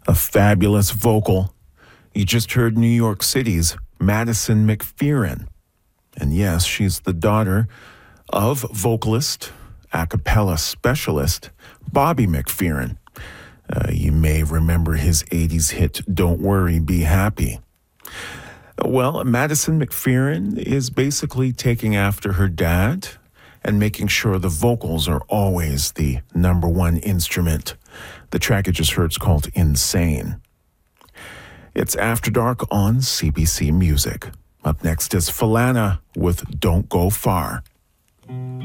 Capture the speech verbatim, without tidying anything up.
A fabulous vocal. You just heard New York City's Madison McPherson. And yes, she's the daughter of vocalist, a cappella specialist, Bobby McFerrin. Uh, you may remember his eighties hit, Don't Worry, Be Happy. Well, Madison McPherson is basically taking after her dad and making sure the vocals are always the number one instrument. The track you just heard is called Insane. It's After Dark on C B C Music. Up next is Falana with Don't Go Far.